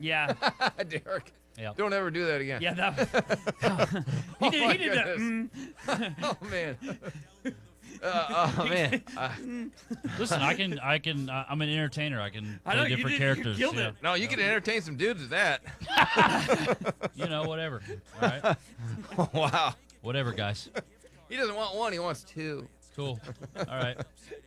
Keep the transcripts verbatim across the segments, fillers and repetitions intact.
Yeah. Derek. Yeah. Don't ever do that again. Yeah, that was, he did, Oh, he did my that. Mm. Oh man. Uh, oh man. Uh, Listen, I can, I can, uh, I'm an entertainer. I can I play know, you different did- you characters. killed yeah. it. no, you can entertain some dudes with that. You know, whatever. All right, Wow. whatever, guys. He doesn't want one. He wants two. Cool. All right.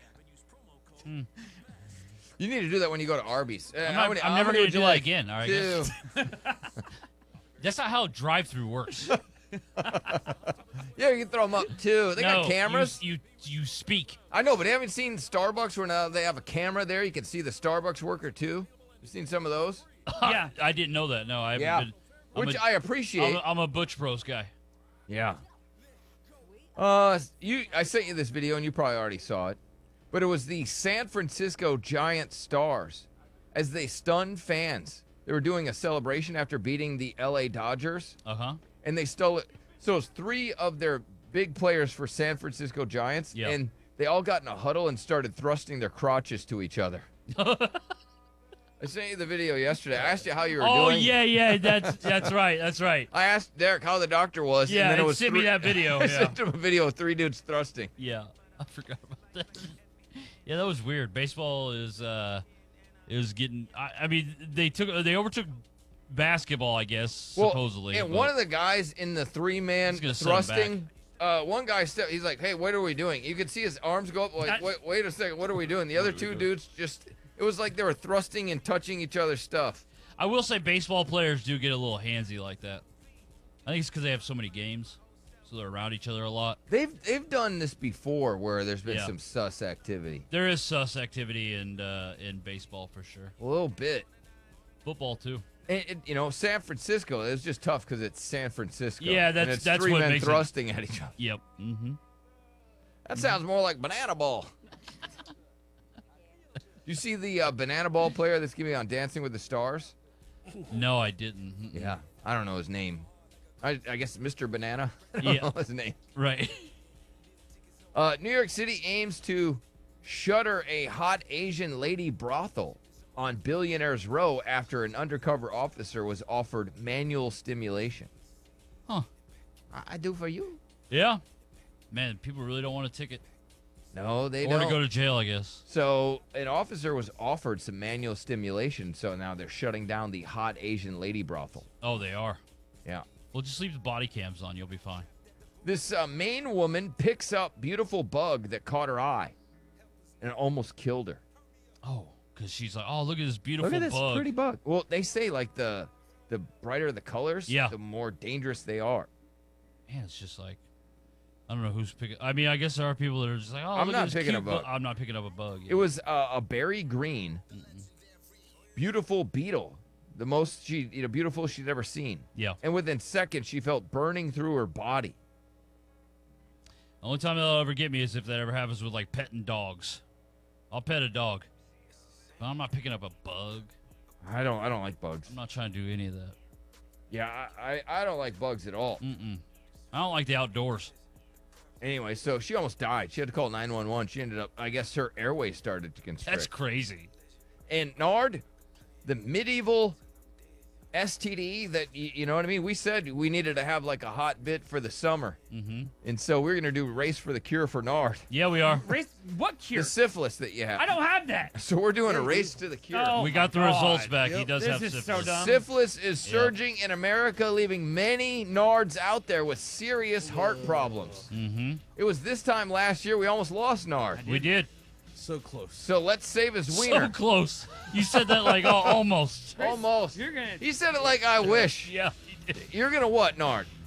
You need to do that when you go to Arby's. Uh, I'm, how not, many- I'm how never many going would to you do that like? again. All right, Two. guys. That's not how a drive-through works. Yeah, you can throw them up too. They no, got cameras. You, you you speak. I know, but haven't seen Starbucks where now they have a camera there? You can see the Starbucks worker too. You seen some of those? Yeah. I didn't know that. No, I haven't Yeah. been. I'm Which a, I I'm appreciate. a, I'm a Butch Bros guy. Yeah. Uh, you. I sent you this video, and you probably already saw it, but it was the San Francisco Giant Stars as they stunned fans. They were doing a celebration after beating the L A Dodgers, Uh huh. and they stole it. So it's three of their big players for San Francisco Giants, Yeah. and they all got in a huddle and started thrusting their crotches to each other. I sent you the video yesterday. I asked you how you were Oh doing. yeah, yeah. That's that's right. That's right. I asked Derek how the doctor was. Yeah, and then it and was send me three- that video, I yeah. sent him a video of three dudes thrusting. Yeah, I forgot about that. Yeah, that was weird. Baseball is uh, is getting. I, I mean, they took they overtook basketball, I guess, supposedly. And but- one of the guys in the three-man He's gonna set him thrusting, uh, one guy stepped. He's like, "Hey, what are we doing?" You could see his arms go up. Like, That- wait, wait a second, what are we doing? The other two dudes just. It was like they were thrusting and touching each other's stuff. I will say, baseball players do get a little handsy like that. I think it's because they have so many games, so they're around each other a lot. They've they've done this before where there's been Yeah. some sus activity. There is sus activity in uh, in baseball for sure. A little bit. Football too. And, it, you know, San Francisco. It's just tough because it's San Francisco. Yeah, and that's- it's that's three what men makes it- thrusting at each other. Yep. Mm-hmm. That sounds more like banana ball. You see the uh, banana ball player that's giving on Dancing with the Stars? No, I didn't. Mm-mm. Yeah, I don't know his name. I, I guess Mister Banana. I don't Yeah. know his name. Right. Uh, New York City aims to shutter a hot Asian lady brothel on Billionaires Row after an undercover officer was offered manual stimulation. Huh. I, I do for you. Yeah. Man, people really don't want a ticket. No, they or don't. to go to jail, I guess. So an officer was offered some manual stimulation, so now they're shutting down the hot Asian lady brothel. Oh, they are. Yeah. Well, just leave the body cams on. You'll be fine. This uh, Maine woman picks up beautiful bug that caught her eye and almost killed her. Oh, because she's like, oh, look at this beautiful Look at this bug. pretty bug. Well, they say like the the brighter the colors, Yeah. the more dangerous they are. Man, it's just like, I don't know who's picking. I mean, I guess there are people that are just like, oh, I'm look at not this picking cute a bug. bu- I'm not picking up a bug. It was uh, a berry green, beautiful beetle, the most she you know beautiful she'd ever seen. Yeah. And within seconds, she felt burning through her body. The only time they'll ever get me is if that ever happens with like petting dogs. I'll pet a dog. But I'm not picking up a bug. I don't I don't like bugs. I'm not trying to do any of that. Yeah, I I, I don't like bugs at all. Mm-mm. I don't like the outdoors. Anyway, so she almost died. She had to call nine one one. She ended up, I guess, her airway started to constrict. That's crazy. And Nard, the medieval S T D that, y- you know what I mean? We said we needed to have like a hot bit for the summer. Mm-hmm. And so we're going to do Race for the Cure for Nard. Yeah, we are. Race, what cure? The syphilis that you have. I don't have that. So we're doing a race to the cure. Oh, we my got the God. results back. He Yep. does This have is so syphilis. dumb. Syphilis is surging in America, leaving many Nards out there with serious heart problems. Mm-hmm. It was this time last year we almost lost Nard. We did. So close. So let's save his So wiener. close. You said that like oh, almost. Almost. You're gonna. He said it like I wish. Yeah. He did. You're going to what, Nard?